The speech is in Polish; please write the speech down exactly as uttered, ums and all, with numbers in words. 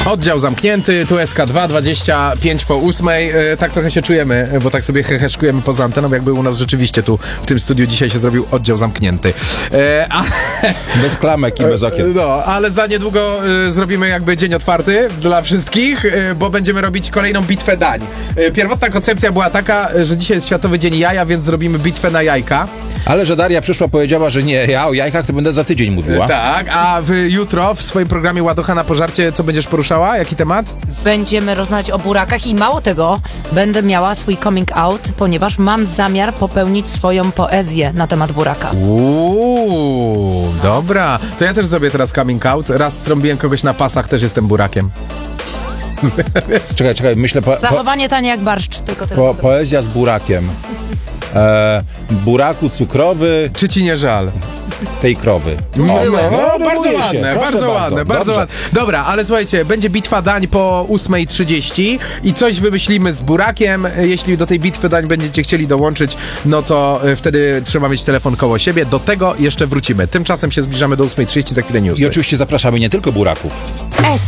Oddział zamknięty, tu S K dwa, dwadzieścia pięć po ósmej. E, tak trochę się czujemy, bo tak sobie heheszkujemy poza anteną, jakby u nas rzeczywiście tu w tym studiu dzisiaj się zrobił oddział zamknięty. E, a, bez klamek i bez okien. No, ale za niedługo e, zrobimy jakby dzień otwarty dla wszystkich, e, bo będziemy robić kolejną bitwę dań. E, pierwotna koncepcja była taka, że dzisiaj jest Światowy Dzień Jaja, więc zrobimy bitwę na jajka. Ale że Daria przyszła, powiedziała, że nie, ja o jajkach to będę za tydzień mówiła. Tak, a w, jutro w swoim programie Ładocha na pożarcie co będziesz poruszała? Jaki temat? Będziemy rozmawiać o burakach i mało tego, będę miała swój coming out, ponieważ mam zamiar popełnić swoją poezję na temat buraka. Uuu, dobra. To ja też zrobię teraz coming out. Raz strąbiłem kogoś na pasach, też jestem burakiem. Czekaj, czekaj, myślę... Po, po, Zachowanie tanie jak barszcz, tylko tyle. po, poezja z burakiem. E, buraku cukrowy Czy ci nie żal? tej krowy. No, no, no, bardzo rymuje się. ładne, Proszę bardzo ładne, bardzo dobrze. ładne. Dobra, ale słuchajcie, będzie bitwa dań po ósmej trzydzieści i coś wymyślimy z burakiem. Jeśli do tej bitwy dań będziecie chcieli dołączyć, no to y, wtedy trzeba mieć telefon koło siebie. Do tego jeszcze wrócimy. Tymczasem się zbliżamy do ósmej trzydzieści, za chwilę newsy. I oczywiście zapraszamy nie tylko buraków. S